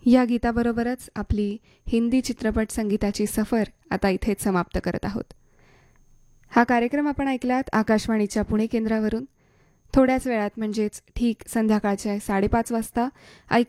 या गीताबरोबरच आपली हिंदी चित्रपट संगीताची सफर आता इथेच समाप्त करत आहोत. हा कार्यक्रम आपण ऐकलात आकाशवाणीच्या पुणे केंद्रावरून. थोड्याच वेळात म्हणजेच ठीक संध्याकाळच्या 5:30 वाजता ऐकू